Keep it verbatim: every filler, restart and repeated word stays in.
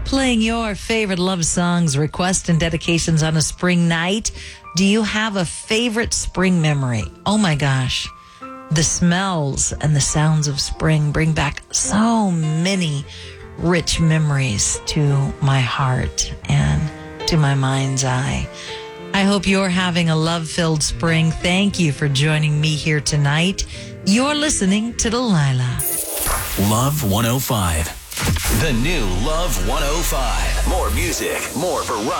playing your favorite love songs, requests, and dedications on a spring night. Do you have a favorite spring memory? Oh my gosh. The smells and the sounds of spring bring back so many rich memories to my heart and to my mind's eye. I hope you're having a love-filled spring. Thank you for joining me here tonight. You're listening to Delilah. Love one oh five. The new Love one oh five. More music, more variety.